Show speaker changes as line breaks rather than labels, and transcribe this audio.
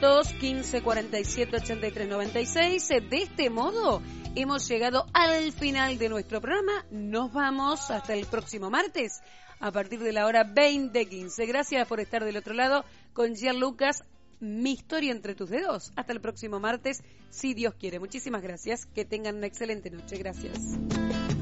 2 15 47 83 96. De este modo hemos llegado al final de nuestro programa. Nos vamos hasta el próximo martes a partir de la hora 20:15. Gracias por estar del otro lado con Gian Lucas, Mi historia entre tus dedos. Hasta el próximo martes, si Dios quiere. Muchísimas gracias. Que tengan una excelente noche. Gracias.